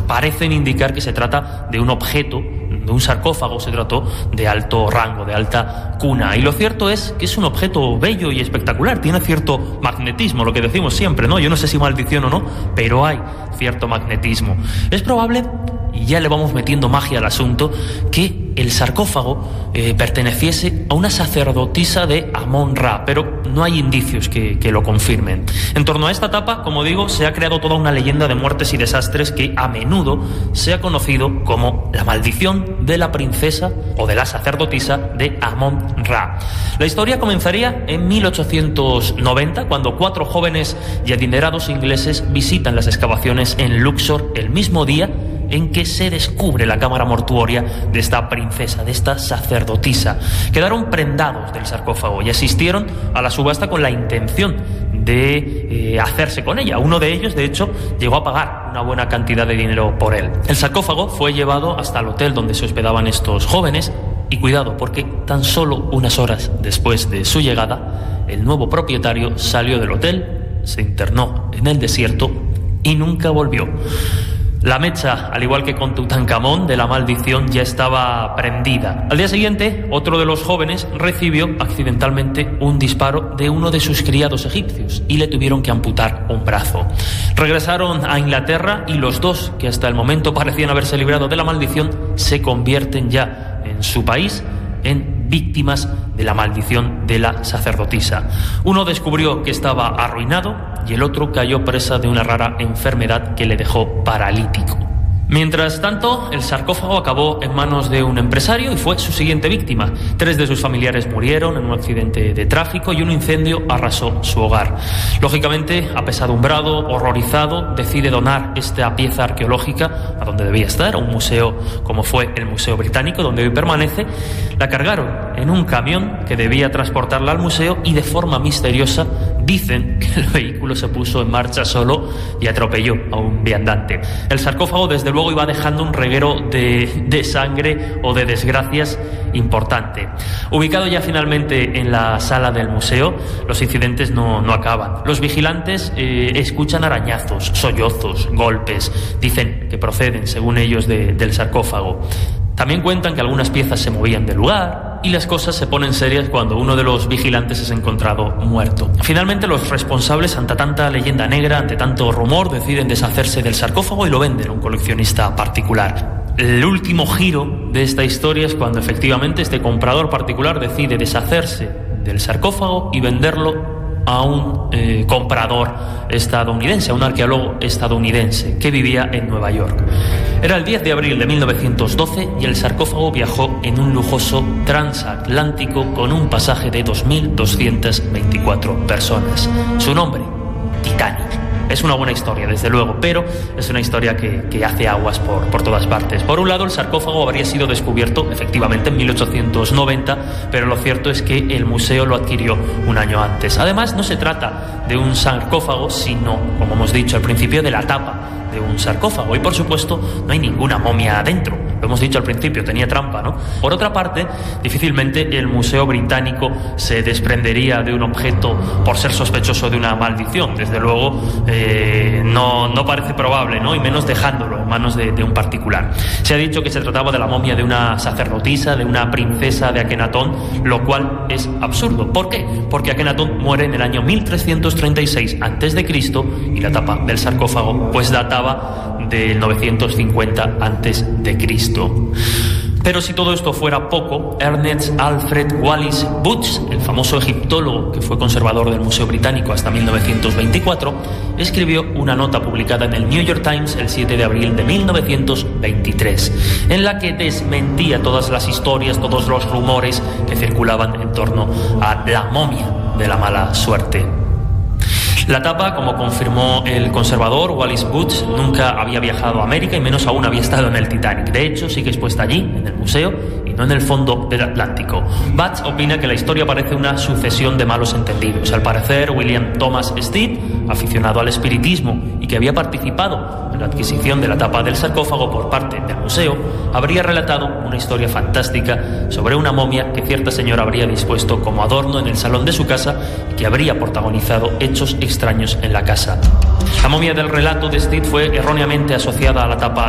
parecen indicar que se trata de un objeto, de un sarcófago, se trató de alto rango, de alta cuna. Y lo cierto es que es un objeto bello y espectacular, tiene cierto magnetismo, lo que decimos siempre, ¿no? Yo no sé si maldición o no, pero hay cierto magnetismo. Es probable, y ya le vamos metiendo magia al asunto, que el sarcófago perteneciese a una sacerdotisa de Amón-Ra, pero no hay indicios que lo confirmen. En torno a esta tapa, como digo, se ha creado toda una leyenda de muertes y desastres que a menudo se ha conocido como la maldición de la princesa o de la sacerdotisa de Amón-Ra. La historia comenzaría en 1890, cuando 4 jóvenes y adinerados ingleses visitan las excavaciones en Luxor el mismo día en que se descubre la cámara mortuoria de esta princesa, de esta sacerdotisa. Quedaron prendados del sarcófago y asistieron a la subasta con la intención de hacerse con ella. Uno de ellos, de hecho, llegó a pagar una buena cantidad de dinero por él. El sarcófago fue llevado hasta el hotel donde se hospedaban estos jóvenes y cuidado, porque tan solo unas horas después de su llegada, el nuevo propietario salió del hotel, se internó en el desierto y nunca volvió. La mecha, al igual que con Tutankamón, de la maldición ya estaba prendida. Al día siguiente, otro de los jóvenes recibió accidentalmente un disparo de uno de sus criados egipcios y le tuvieron que amputar un brazo. Regresaron a Inglaterra y los dos, que hasta el momento parecían haberse librado de la maldición, se convierten ya en su país en víctimas de la maldición de la sacerdotisa. Uno descubrió que estaba arruinado y el otro cayó presa de una rara enfermedad que le dejó paralítico. Mientras tanto, el sarcófago acabó en manos de un empresario y fue su siguiente víctima. 3 de sus familiares murieron en un accidente de tráfico y un incendio arrasó su hogar. Lógicamente, apesadumbrado, horrorizado, decide donar esta pieza arqueológica a donde debía estar, a un museo como fue el Museo Británico, donde hoy permanece. La cargaron en un camión que debía transportarla al museo y de forma misteriosa dicen que el vehículo se puso en marcha solo y atropelló a un viandante. El sarcófago, desde luego, iba dejando un reguero de sangre o de desgracias importante. Ubicado ya finalmente en la sala del museo, los incidentes no acaban. Los vigilantes escuchan arañazos, sollozos, golpes. Dicen que proceden, según ellos, del sarcófago. También cuentan que algunas piezas se movían del lugar y las cosas se ponen serias cuando uno de los vigilantes es encontrado muerto. Finalmente, los responsables, ante tanta leyenda negra, ante tanto rumor, deciden deshacerse del sarcófago y lo venden a un coleccionista particular. El último giro de esta historia es cuando efectivamente este comprador particular decide deshacerse del sarcófago y venderlo a un comprador estadounidense, a un arqueólogo estadounidense que vivía en Nueva York. Era el 10 de abril de 1912 y el sarcófago viajó en un lujoso transatlántico con un pasaje de 2.224 personas. Su nombre, Titanic. Es una buena historia, desde luego, pero es una historia que hace aguas por todas partes. Por un lado, el sarcófago habría sido descubierto efectivamente en 1890, pero lo cierto es que el museo lo adquirió un año antes. Además, no se trata de un sarcófago, sino, como hemos dicho al principio, de la tapa de un sarcófago. Y por supuesto, no hay ninguna momia adentro. Lo hemos dicho al principio, tenía trampa, ¿no? Por otra parte, difícilmente el Museo Británico se desprendería de un objeto por ser sospechoso de una maldición. Desde luego, no parece probable, ¿no? Y menos dejándolo en manos de un particular. Se ha dicho que se trataba de la momia de una sacerdotisa, de una princesa de Akenatón, lo cual es absurdo. ¿Por qué? Porque Akenatón muere en el año 1336 a.C. y la tapa del sarcófago pues databa del 950 a.C. Pero si todo esto fuera poco, Ernest Alfred Wallis Budge, el famoso egiptólogo que fue conservador del Museo Británico hasta 1924, escribió una nota publicada en el New York Times el 7 de abril de 1923, en la que desmentía todas las historias, todos los rumores que circulaban en torno a la momia de la mala suerte. La tapa, como confirmó el conservador Wallis Budge, nunca había viajado a América y menos aún había estado en el Titanic. De hecho, sigue expuesta allí, en el museo, y no en el fondo del Atlántico. Budge opina que la historia parece una sucesión de malos entendidos. Al parecer, William Thomas Stead, aficionado al espiritismo y que había participado en la adquisición de la tapa del sarcófago por parte del museo, habría relatado una historia fantástica sobre una momia que cierta señora habría dispuesto como adorno en el salón de su casa y que habría protagonizado hechos extraños en la casa. La momia del relato de Stead fue erróneamente asociada a la tapa